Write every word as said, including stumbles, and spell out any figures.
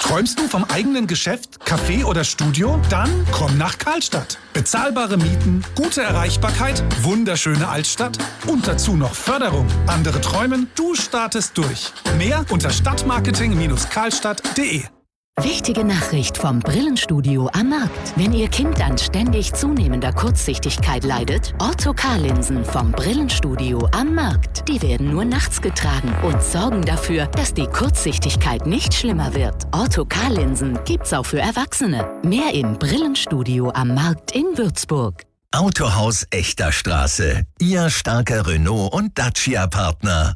Träumst du vom eigenen Geschäft, Café oder Studio? Dann komm nach Karlstadt. Bezahlbare Mieten, gute Erreichbarkeit, wunderschöne Altstadt und dazu noch Förderung. Andere träumen, du startest durch. Mehr unter stadtmarketing Bindestrich karlstadt punkt de. Wichtige Nachricht vom Brillenstudio am Markt. Wenn Ihr Kind an ständig zunehmender Kurzsichtigkeit leidet, Ortho-K-Linsen vom Brillenstudio am Markt. Die werden nur nachts getragen und sorgen dafür, dass die Kurzsichtigkeit nicht schlimmer wird. Ortho-K-Linsen gibt's auch für Erwachsene. Mehr im Brillenstudio am Markt in Würzburg. Autohaus Echter Straße. Ihr starker Renault- und Dacia-Partner.